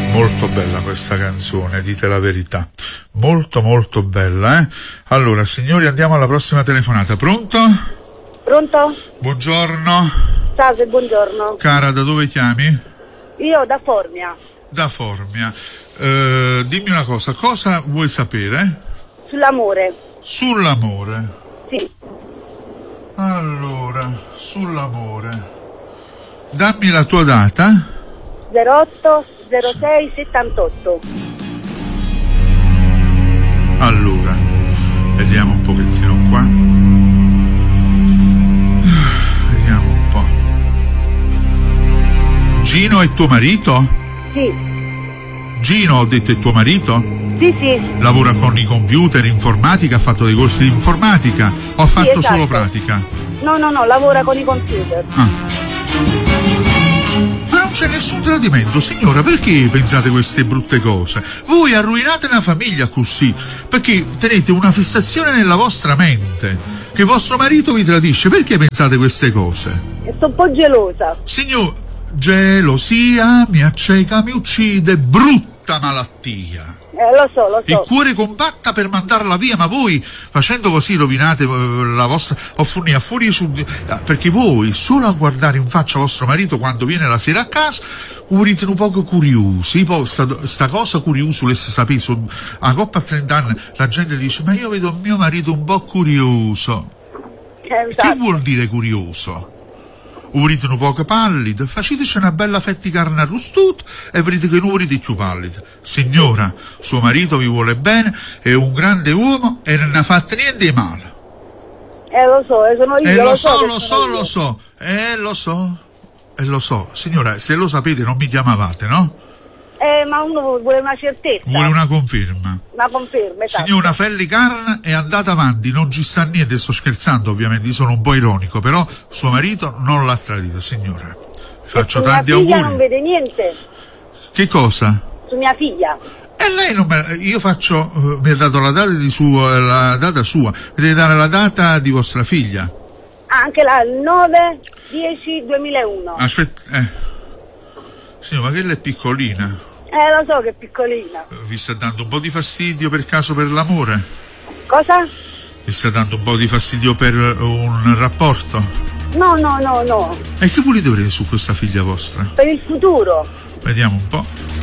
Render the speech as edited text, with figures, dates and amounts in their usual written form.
Molto bella questa canzone, dite la verità. Molto molto bella, eh? Allora, signori, andiamo alla prossima telefonata. Pronto? Pronto? Buongiorno. Salve, buongiorno. Cara, da dove chiami? Io da Formia. Da Formia. Dimmi una cosa vuoi sapere? Sull'amore. Sull'amore. Sì. Allora, sull'amore. Dammi la tua data. 08 06 78. Allora, vediamo un pochettino qua. Vediamo un po'. Gino è tuo marito? Sì. Gino, ho detto, è tuo marito? Sì, sì. Lavora con i computer, informatica, ha fatto dei corsi di informatica o ha fatto esatto. solo pratica? No, lavora con i computer. Ma non c'è nessun tradimento, signora, perché pensate queste brutte cose? Voi arruinate una famiglia così, perché tenete una fissazione nella vostra mente, che vostro marito vi tradisce, perché pensate queste cose? E sto un po' gelosa. Signor, gelosia mi acceca, mi uccide, brutta malattia. Lo so. Il cuore compatta per mandarla via, ma voi facendo così rovinate la vostra a furia perché voi solo a guardare in faccia vostro marito quando viene la sera a casa urite un poco curiosi. Poi sta cosa curiosa volesse sapere a coppa a 30 anni la gente dice ma io vedo mio marito un po' curioso. Esatto. Che vuol dire curioso? Urite un poco pallido, faceteci una bella fetta di carne arrostata e vedete che non urite più pallido. Signora, suo marito vi vuole bene, è un grande uomo e non ha fatto niente di male. Lo so, sono io. Lo so. Signora, se lo sapete non mi chiamavate, no? Ma uno vuole una certezza. Vuole una conferma. Una conferma, esatto. Signora, felli carne è andata avanti, non ci sta niente, sto scherzando ovviamente, sono un po' ironico, però suo marito non l'ha tradita, signora. Faccio tanti auguri. Mia figlia non vede niente. Che cosa? Su mia figlia. E lei non me... Io faccio... mi ha dato la data la data sua, mi deve dare la data di vostra figlia. Anche la 9/10/2001. Aspetta, signora, ma che lei è piccolina? Lo so che è piccolina. Vi sta dando un po' di fastidio per caso per l'amore? Cosa? Vi sta dando un po' di fastidio per un rapporto? No. E che volete avere su questa figlia vostra? Per il futuro. Vediamo un po'.